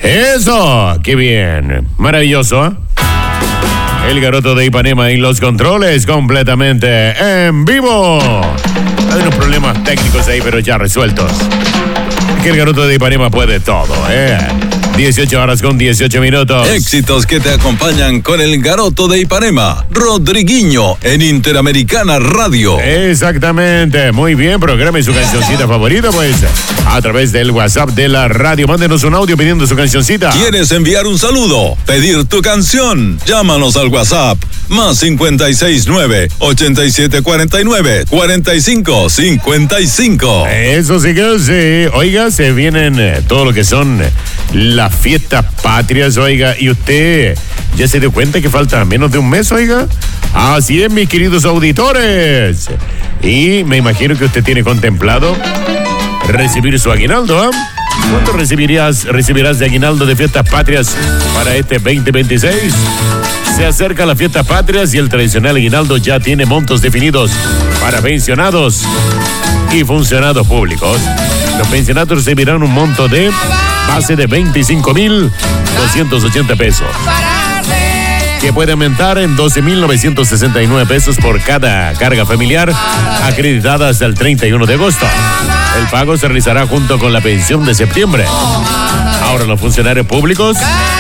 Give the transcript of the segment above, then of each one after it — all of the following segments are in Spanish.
Eso, qué bien. Maravilloso, ¿eh? El Garoto de Ipanema en los controles, completamente en vivo. Hay unos problemas técnicos ahí, pero ya resueltos. Es que el Garoto de Ipanema puede todo, 18 horas con 18 minutos. Éxitos que te acompañan con el Garoto de Ipanema, Rodriguinho, en Interamericana Radio. Exactamente, muy bien, programe su cancioncita favorita, pues, a través del WhatsApp de la radio. Mándenos un audio pidiendo su cancioncita. ¿Quieres enviar un saludo? ¿Pedir tu canción? Llámanos al WhatsApp, más 569-8749-4555. Eso sí que sí. Oiga, se vienen todo lo que son las fiestas patrias, oiga, y usted ya se dio cuenta que falta menos de un mes, oiga. Así es, mis queridos auditores. Y me imagino que usted tiene contemplado recibir su aguinaldo, ¿eh? ¿Cuánto recibirás de aguinaldo de fiestas patrias para este 2026? Se acerca la fiestas patrias y el tradicional aguinaldo ya tiene montos definidos para pensionados y funcionarios públicos. Los pensionados recibirán un monto de base de 25,280 pesos, que puede aumentar en 12,969 pesos por cada carga familiar acreditada hasta el 31 de agosto. El pago se realizará junto con la pensión de septiembre. Ahora los funcionarios públicos,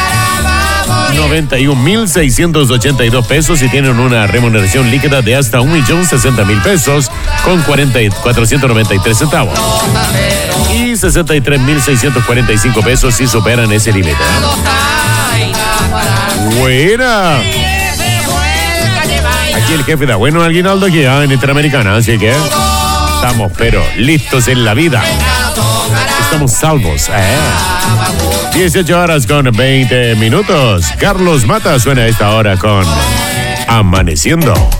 91,682 pesos y tienen una remuneración líquida de hasta 1,060,000 pesos con 493 centavos. Y 63,645 pesos si superan ese límite. Buena. Aquí el jefe da bueno aguinaldo aquí en Interamericana, así que estamos pero listos en la vida. Estamos salvos. 18 horas con 20 minutos. Carlos Mata suena a esta hora con Amaneciendo.